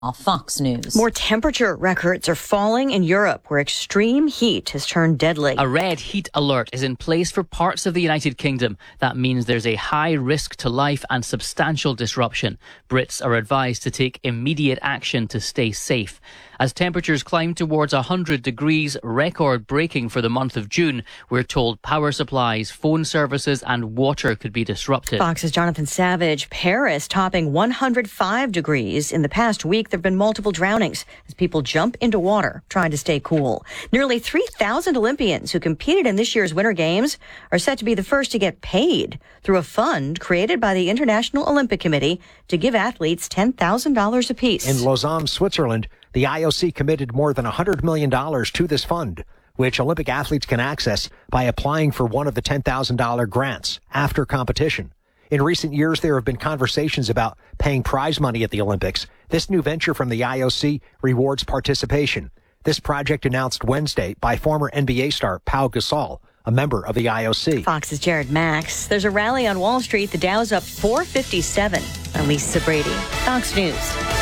Fox News. More temperature records are falling in Europe, where extreme heat has turned deadly. A red heat alert is in place for parts of the United Kingdom. That means there's a high risk to life and substantial disruption. Brits are advised to take immediate action to stay safe. As temperatures climb towards 100 degrees, record-breaking for the month of June, we're told power supplies, phone services and water could be disrupted. Fox's Jonathan Savage. Paris topping 105 degrees. In the past week, there have been multiple drownings as people jump into water trying to stay cool. Nearly 3,000 Olympians who competed in this year's Winter Games are set to be the first to get paid through a fund created by the International Olympic Committee to give athletes $10,000 apiece. In Lausanne, Switzerland, the IOC committed more than $100 million to this fund, which Olympic athletes can access by applying for one of the $10,000 grants after competition. In recent years, there have been conversations about paying prize money at the Olympics. This new venture from the IOC rewards participation. This project announced Wednesday by former NBA star Pau Gasol, a member of the IOC. Fox's Jared Max. There's a rally on Wall Street. The Dow's up 457. I'm Lisa Brady, Fox News.